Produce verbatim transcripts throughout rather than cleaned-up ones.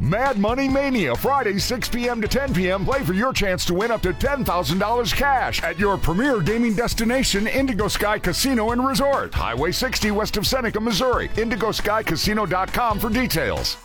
Mad Money Mania, Friday, six p.m. to ten p.m. Play for your chance to win up to ten thousand dollars cash at your premier gaming destination, Indigo Sky Casino and Resort. Highway sixty west of Seneca, Missouri. indigo sky casino dot com for details.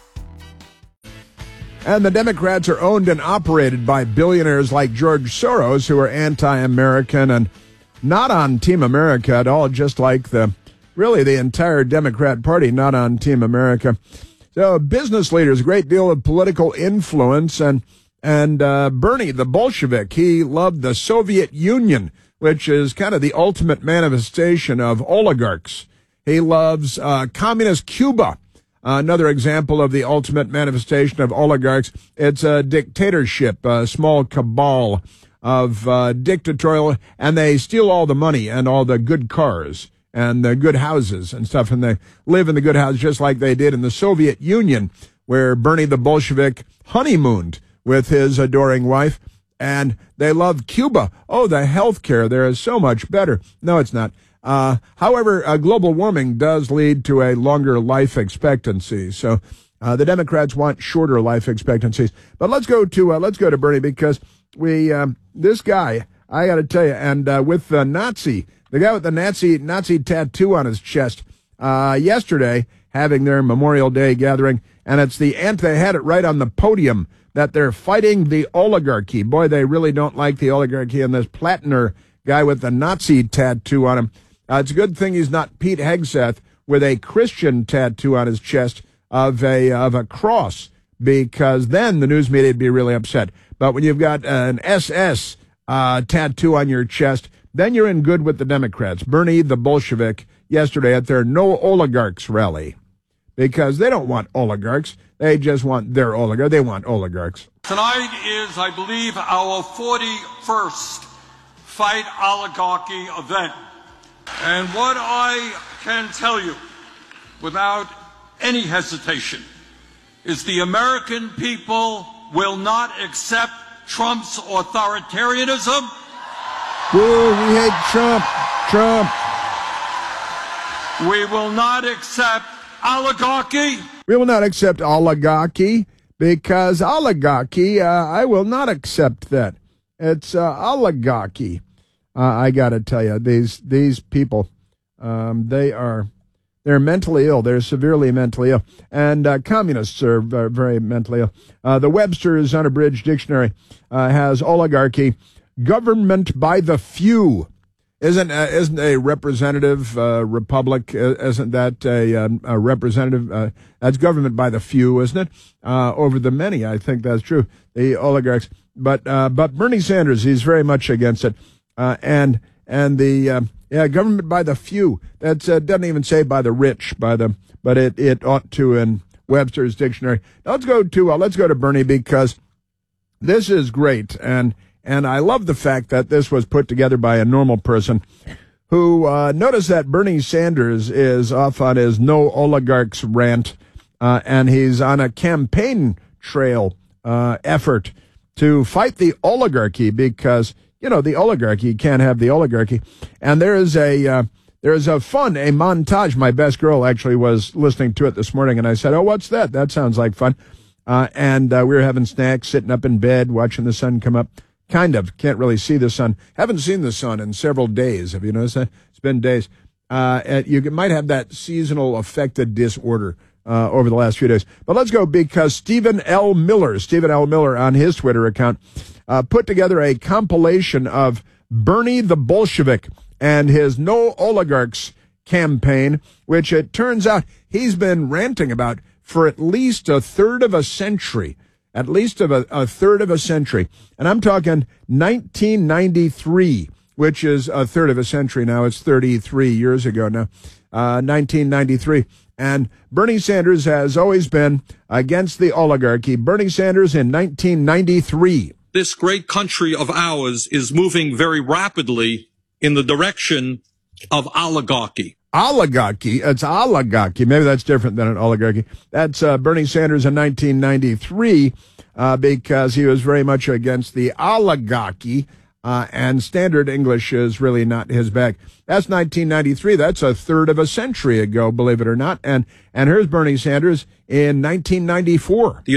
And the Democrats are owned and operated by billionaires like George Soros, who are anti-American and not on Team America at all, just like the really the entire Democrat Party, not on Team America. So business leaders, a great deal of political influence, and and uh, Bernie, the Bolshevik, he loved the Soviet Union, which is kind of the ultimate manifestation of oligarchs. He loves uh, communist Cuba, uh, another example of the ultimate manifestation of oligarchs. It's a dictatorship, a small cabal of uh, dictatorial, and they steal all the money and all the good cars and the good houses and stuff, and they live in the good houses just like they did in the Soviet Union, where Bernie the Bolshevik honeymooned with his adoring wife, and they loved Cuba. Oh, the health care there is so much better. No, it's not. Uh, however, uh, global warming does lead to a longer life expectancy, so uh, the Democrats want shorter life expectancies. But let's go to uh, let's go to Bernie, because we um, this guy, I got to tell you, and uh, with the Nazi. The guy with the Nazi Nazi tattoo on his chest, uh, yesterday, having their Memorial Day gathering, and it's the ant, they had it right on the podium, that they're fighting the oligarchy. Boy, they really don't like the oligarchy, and this Platner guy with the Nazi tattoo on him. Uh, it's a good thing he's not Pete Hegseth with a Christian tattoo on his chest of a, of a cross, because then the news media would be really upset. But when you've got an S S uh, tattoo on your chest, then you're in good with the Democrats. Bernie the Bolshevik yesterday at their No Oligarchs rally, because they don't want oligarchs. They just want their oligarchs. They want oligarchs. Tonight is, I believe, our forty-first Fight Oligarchy event. And what I can tell you without any hesitation is the American people will not accept Trump's authoritarianism. Woo, we hate Trump. Trump. We will not accept oligarchy. We will not accept oligarchy, because oligarchy, uh, I will not accept that. It's uh, oligarchy. Uh, I got to tell you, these these people, um, they are they're mentally ill. They're severely mentally ill, and uh, communists are, are very mentally ill. Uh, the Webster's Unabridged Dictionary uh, has oligarchy: government by the few. Isn't uh, isn't a representative uh, republic? Uh, isn't that a, um, a representative? Uh, that's government by the few, isn't it? Uh, over the many, I think that's true. The oligarchs, but uh, but Bernie Sanders, he's very much against it, uh, and and the uh, yeah government by the few. That uh, doesn't even say by the rich, by the but it it ought to in Webster's dictionary. Now let's go to uh, let's go to Bernie, because this is great. And. And I love the fact that this was put together by a normal person who, uh, notice that Bernie Sanders is off on his no oligarchs rant, uh, and he's on a campaign trail, uh, effort to fight the oligarchy, because, you know, the oligarchy can't have the oligarchy. And there is a, uh, there is a fun, a montage. My best girl actually was listening to it this morning, and I said, oh, what's that? That sounds like fun. Uh, and, uh, we were having snacks, sitting up in bed, watching the sun come up. Kind of. Can't really see the sun. Haven't seen the sun in several days. Have you noticed that? It's been days. Uh, and you might have that seasonal affected disorder uh, over the last few days. But let's go, because Stephen L. Miller, Stephen L. Miller on his Twitter account, uh, put together a compilation of Bernie the Bolshevik and his No Oligarchs campaign, which it turns out he's been ranting about for at least a third of a century. At least of a, a third of a century. And I'm talking nineteen ninety-three, which is a third of a century now. It's thirty-three years ago now, uh, nineteen ninety-three. And Bernie Sanders has always been against the oligarchy. Bernie Sanders in nineteen ninety-three. This great country of ours is moving very rapidly in the direction of oligarchy. Oligarchy. It's oligarchy. Maybe that's different than an oligarchy. That's uh, Bernie Sanders in nineteen ninety-three, uh, because he was very much against the oligarchy, uh, and standard English is really not his bag. That's nineteen ninety-three. That's a third of a century ago, believe it or not. And and here's Bernie Sanders in nineteen ninety-four.